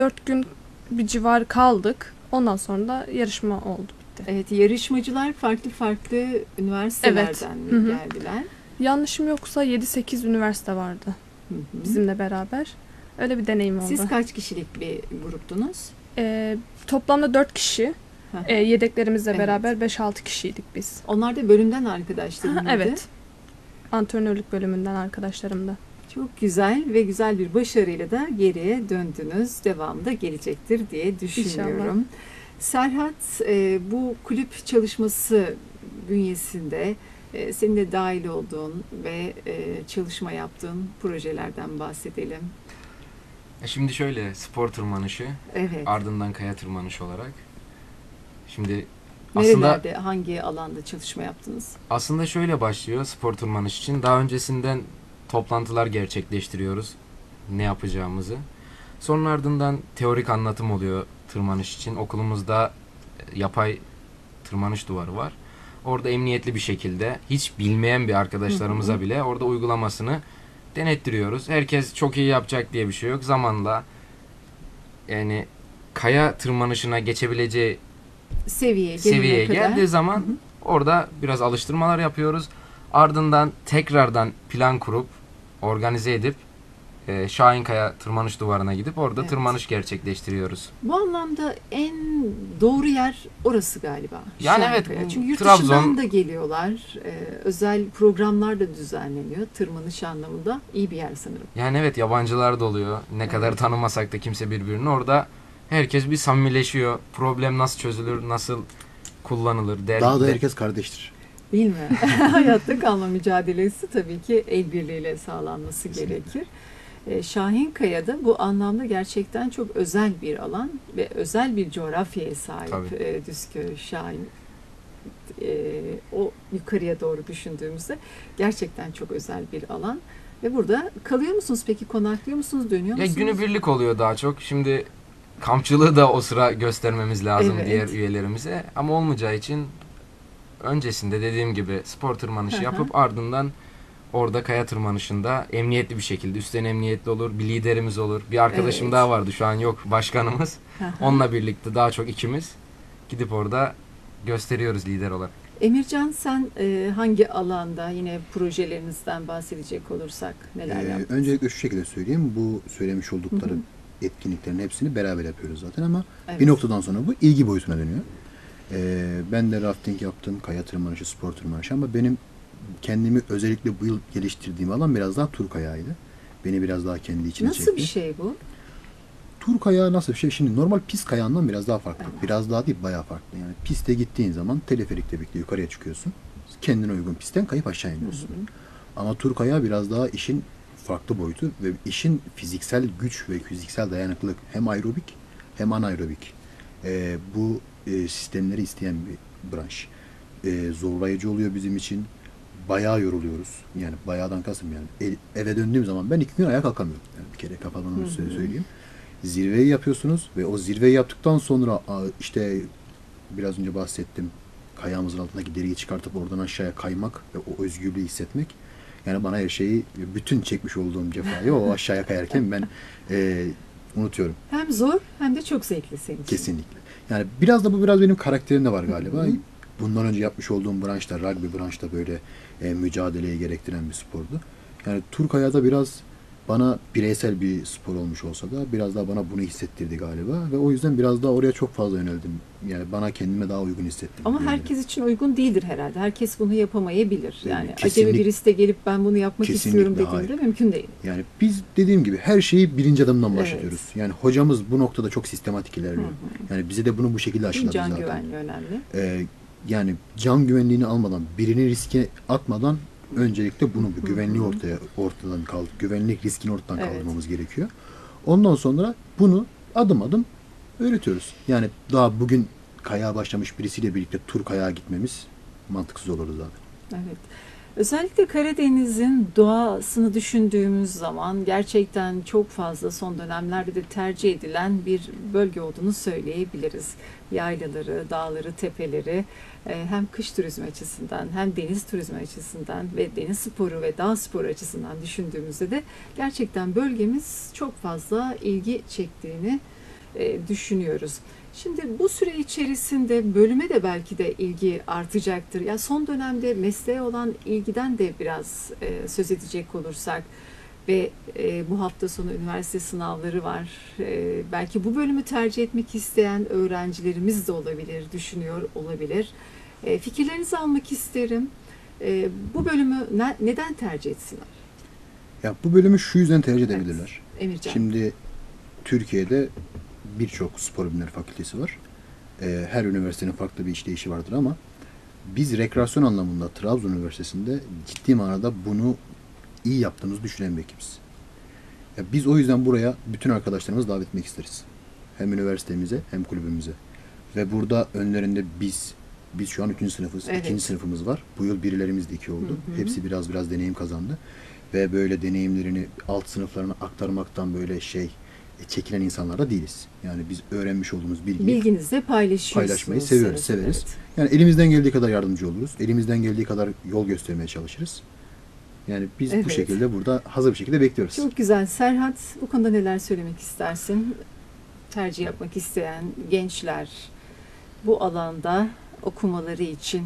4 gün bir civar kaldık. Ondan sonra da yarışma oldu, bitti. Evet, yarışmacılar farklı farklı üniversitelerden mi geldiler? Yanlışım yoksa 7-8 üniversite vardı bizimle beraber. Öyle bir deneyim oldu. Siz kaç kişilik bir gruptunuz? Toplamda 4 kişi. Yedeklerimizle beraber 5-6 kişiydik biz. Onlar da bölümden arkadaşlar mıydı? Evet. Antrenörlük bölümünden arkadaşlarım da. Çok güzel ve güzel bir başarıyla da geriye döndünüz. Devamı da gelecektir diye düşünüyorum. İnşallah. Serhat, bu kulüp çalışması bünyesinde senin de dahil olduğun ve çalışma yaptığın projelerden bahsedelim. Şimdi şöyle, spor tırmanışı, Evet. ardından kaya tırmanışı olarak. Şimdi Nerelerde, hangi alanda çalışma yaptınız? aslında şöyle başlıyor spor tırmanış için. Daha öncesinden toplantılar gerçekleştiriyoruz ne yapacağımızı. Sonra ardından teorik anlatım oluyor tırmanış için. Okulumuzda yapay tırmanış duvarı var. Orada emniyetli bir şekilde hiç bilmeyen bir arkadaşlarımıza bile orada uygulamasını denettiriyoruz. Herkes çok iyi yapacak diye bir şey yok. Zamanla yani kaya tırmanışına geçebileceği seviyeye geldiği zaman orada biraz alıştırmalar yapıyoruz. Ardından tekrardan plan kurup organize edip Şahinkaya tırmanış duvarına gidip orada tırmanış gerçekleştiriyoruz. Bu anlamda en doğru yer orası galiba. Yani Şahinkaya. evet, Çünkü yurt Trabzon, dışından da geliyorlar. Özel programlar da düzenleniyor. Tırmanış anlamında iyi bir yer sanırım. yani evet, yabancılar da oluyor. Ne kadar tanımasak da kimse birbirini, orada herkes bir samimileşiyor. Problem nasıl çözülür, nasıl kullanılır. Daha da herkes kardeştir. Değil mi? Hayatta kalma mücadelesi tabii ki el birliğiyle sağlanması gerekir. Şahinkaya'da bu anlamda gerçekten çok özel bir alan ve özel bir coğrafyaya sahip. Düzköy, Şahin, o yukarıya doğru düşündüğümüzde gerçekten çok özel bir alan. Ve burada kalıyor musunuz peki? Konaklıyor musunuz? Dönüyor musunuz? Günübirlik oluyor daha çok. Şimdi kampçılığı da o sıra göstermemiz lazım diğer üyelerimize. Ama olmayacağı için öncesinde dediğim gibi spor tırmanışı yapıp ardından orada kaya tırmanışında emniyetli bir şekilde, üstten emniyetli olur, bir liderimiz olur. Bir arkadaşım daha vardı, şu an yok, başkanımız. Onunla birlikte daha çok ikimiz gidip orada gösteriyoruz lider olarak. Emircan, sen hangi alanda, yine projelerinizden bahsedecek olursak neler yaptınız? Öncelikle şu şekilde söyleyeyim. Bu söylemiş oldukları etkinliklerin hepsini beraber yapıyoruz zaten ama bir noktadan sonra bu ilgi boyutuna dönüyor. Ben de rafting yaptım, kaya tırmanışı, spor tırmanışı ama benim kendimi özellikle bu yıl geliştirdiğim alan biraz daha tur kayağıydı. Beni biraz daha kendi içine çekti. Nasıl bir şey bu? Tur kayağı nasıl bir şey? Şimdi normal pist kayağından biraz daha farklı. Biraz daha değil, bayağı farklı. Yani piste gittiğin zaman teleferikle birlikte yukarıya çıkıyorsun. Kendine uygun pistten kayıp aşağı iniyorsun. Ama tur kayağı biraz daha işin farklı boyutu ve işin fiziksel güç ve fiziksel dayanıklılık, hem aerobik hem anaerobik. Bu sistemleri isteyen bir branş. Zorlayıcı oluyor bizim için. Bayağı yoruluyoruz. Yani bayağıdan kastım yani. Eve döndüğüm zaman ben 2 gün ayağa kalkamıyorum. Yani bir kere kafadan onu söyleyeyim. Zirveyi yapıyorsunuz ve o zirveyi yaptıktan sonra işte biraz önce bahsettim. Kayağımızın altındaki deriyi çıkartıp oradan aşağıya kaymak ve o özgürlüğü hissetmek. Yani bana her şeyi, bütün çekmiş olduğum cefayı o aşağıya kayarken ben unutuyorum. Hem zor hem de çok zevkli senin için. Kesinlikle. Yani biraz da bu biraz benim karakterimde var galiba. Bundan önce yapmış olduğum branşta, rugby branşta böyle mücadeleyi gerektiren bir spordu. Yani tur kayağı biraz bana bireysel bir spor olmuş olsa da biraz daha bana bunu hissettirdi galiba ve o yüzden biraz daha oraya çok fazla yöneldim. Yani bana kendime daha uygun hissettim. Ama herkes için uygun değildir herhalde. Herkes bunu yapamayabilir. Yani Kesinlikle. acemi birisi de gelip ben bunu yapmak istiyorum dediğinde mümkün değil. Yani biz dediğim gibi her şeyi birinci adımdan başlıyoruz. Yani hocamız bu noktada çok sistematik ilerliyor. Yani bize de bunu bu şekilde aşıladı zaten. Can güvenliği önemli. Yani can güvenliğini almadan, birini riske atmadan öncelikle bunu bu güvenliği ortadan güvenlik riskini ortadan kaldırmamız gerekiyor. Ondan sonra bunu adım adım öğretiyoruz. Yani daha bugün kayağa başlamış birisiyle birlikte tur kayağa gitmemiz mantıksız olurdu zaten. Evet. Özellikle Karadeniz'in doğasını düşündüğümüz zaman gerçekten çok fazla son dönemlerde de tercih edilen bir bölge olduğunu söyleyebiliriz. Yaylaları, dağları, tepeleri hem kış turizmi açısından hem deniz turizmi açısından ve deniz sporu ve dağ sporu açısından düşündüğümüzde de gerçekten bölgemiz çok fazla ilgi çektiğini düşünüyoruz. Şimdi bu süre içerisinde bölüme de belki de ilgi artacaktır. Ya son dönemde mesleğe olan ilgiden de biraz söz edecek olursak ve bu hafta sonu üniversite sınavları var. Belki bu bölümü tercih etmek isteyen öğrencilerimiz de olabilir, düşünüyor olabilir. Fikirlerinizi almak isterim. Bu bölümü neden tercih etsinler? Ya bu bölümü şu yüzden tercih edebilirler. Emircan. Şimdi Türkiye'de birçok spor bilimleri fakültesi var. Her üniversitenin farklı bir işleyişi vardır ama biz rekreasyon anlamında Trabzon Üniversitesi'nde ciddi manada bunu iyi yaptığımızı düşünen bir ekibiz. Ya biz o yüzden buraya bütün arkadaşlarımızı davet etmek isteriz. Hem üniversitemize hem kulübümüze. Ve burada önlerinde biz şu an 3. sınıfız. Evet. 2. sınıfımız var. Bu yıl birilerimiz de 2 oldu. Hı hı. Hepsi biraz deneyim kazandı. Ve böyle deneyimlerini alt sınıflarına aktarmaktan böyle çekinen insanlar da değiliz. Yani biz öğrenmiş olduğumuz Bilginizi de paylaşıyorsunuz. paylaşmayı severiz. Evet. Yani elimizden geldiği kadar yardımcı oluruz. Elimizden geldiği kadar yol göstermeye çalışırız. Yani biz Evet. bu şekilde burada hazır bir şekilde bekliyoruz. Çok güzel. Serhat, bu konuda neler söylemek istersin? Tercih yapmak isteyen gençler bu alanda okumaları için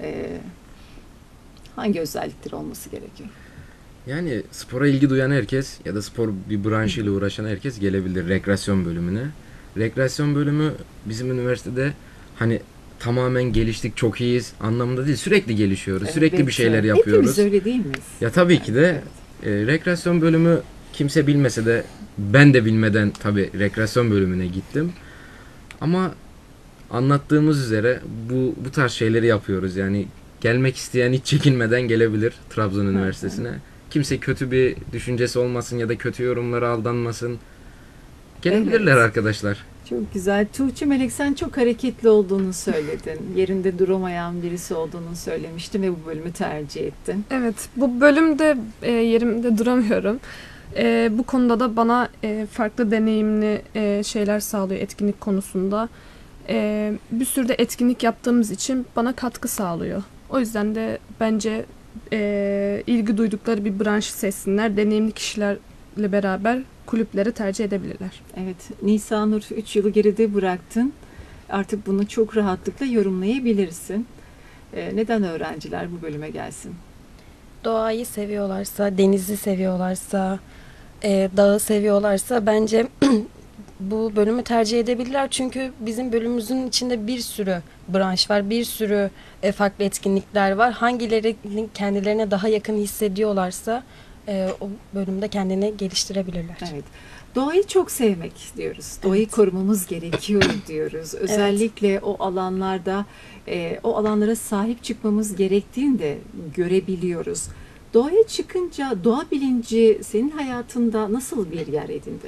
hangi özellikleri olması gerekiyor? Yani spora ilgi duyan herkes ya da spor bir branşıyla uğraşan herkes gelebilir rekreasyon bölümüne. Rekreasyon bölümü bizim üniversitede hani tamamen geliştik, çok iyiyiz anlamında değil. Sürekli gelişiyoruz. Sürekli bir şeyler yapıyoruz. Hepimiz öyle değil miyiz? Ya tabii ki de rekreasyon bölümü kimse bilmese de ben de bilmeden tabii rekreasyon bölümüne gittim. Ama anlattığımız üzere bu tarz şeyleri yapıyoruz. Yani gelmek isteyen hiç çekinmeden gelebilir Trabzon Üniversitesi'ne. Kimse kötü bir düşüncesi olmasın ya da kötü yorumlara aldanmasın. Gelebilirler Evet. arkadaşlar. Çok güzel. Tuğçe Melek, sen çok hareketli olduğunu söyledin. Yerinde duramayan birisi olduğunu söylemiştin ve bu bölümü tercih ettin. Evet, bu bölümde yerimde duramıyorum. Bu konuda da bana farklı deneyimli şeyler sağlıyor etkinlik konusunda. Bir sürü de etkinlik yaptığımız için bana katkı sağlıyor. O yüzden de bence ilgi duydukları bir branşı seçsinler. Deneyimli kişilerle beraber kulüpleri tercih edebilirler. Evet, Nisanur 3 yılı geride bıraktın. Artık bunu çok rahatlıkla yorumlayabilirsin. Neden öğrenciler bu bölüme gelsin? Doğayı seviyorlarsa, denizi seviyorlarsa, dağı seviyorlarsa bence bu bölümü tercih edebilirler. Çünkü bizim bölümümüzün içinde bir sürü branş var, bir sürü farklı etkinlikler var. Hangileri kendilerine daha yakın hissediyorlarsa o bölümde kendini geliştirebilirler. Evet. Doğayı çok sevmek diyoruz. Doğayı korumamız gerekiyor diyoruz. Özellikle o alanlarda, o alanlara sahip çıkmamız gerektiğini de görebiliyoruz. Doğaya çıkınca doğa bilinci senin hayatında nasıl bir yer edindi?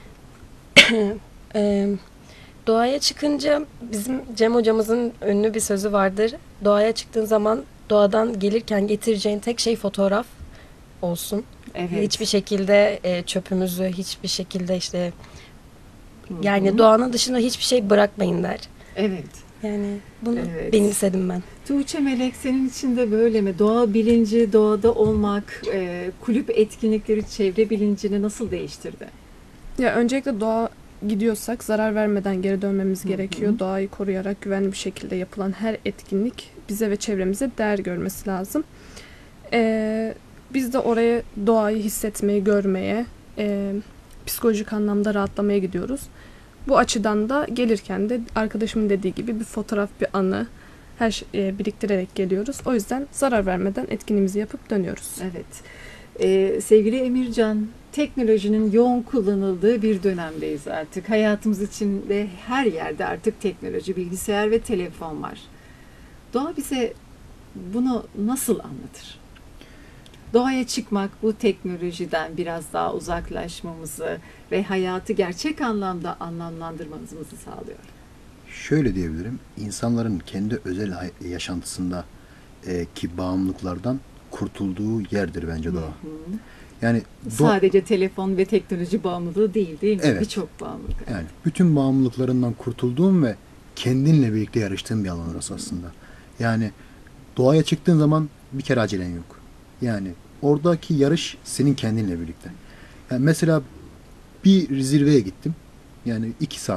Doğaya çıkınca bizim Cem hocamızın ünlü bir sözü vardır. Doğaya çıktığın zaman doğadan gelirken getireceğin tek şey fotoğraf olsun. Evet. Hiçbir şekilde çöpümüzü, hiçbir şekilde işte yani Hı-hı. doğanın dışında hiçbir şey bırakmayın der. Evet. Yani bunu Evet. benimsedim ben. Tuğçe Melek, senin için de böyle mi? Doğa bilinci, doğada olmak, kulüp etkinlikleri çevre bilincini nasıl değiştirdi? Ya öncelikle doğa gidiyorsak zarar vermeden geri dönmemiz gerekiyor. Doğayı koruyarak güvenli bir şekilde yapılan her etkinlik bize ve çevremize değer görmesi lazım. Biz de oraya doğayı hissetmeye, görmeye, psikolojik anlamda rahatlamaya gidiyoruz. Bu açıdan da gelirken de arkadaşımın dediği gibi bir fotoğraf, bir anı her şey biriktirerek geliyoruz. O yüzden zarar vermeden etkinliğimizi yapıp dönüyoruz. Evet. Sevgili Emircan, teknolojinin yoğun kullanıldığı bir dönemdeyiz artık. Hayatımız içinde her yerde artık teknoloji, bilgisayar ve telefon var. Doğa bize bunu nasıl anlatır? Doğaya çıkmak bu teknolojiden biraz daha uzaklaşmamızı ve hayatı gerçek anlamda anlamlandırmamızı sağlıyor. Şöyle diyebilirim. İnsanların kendi özel yaşantısında ki bağımlılıklardan kurtulduğu yerdir bence doğa. Yani Sadece telefon ve teknoloji bağımlılığı değil mi? Evet. Birçok bağımlılık. yani bütün bağımlılıklarından kurtulduğun ve kendinle birlikte yarıştığın bir alan orası aslında. Yani doğaya çıktığın zaman bir kere acelen yok. Yani oradaki yarış senin kendinle birlikte. Yani mesela bir zirveye gittim. Yani 2 saat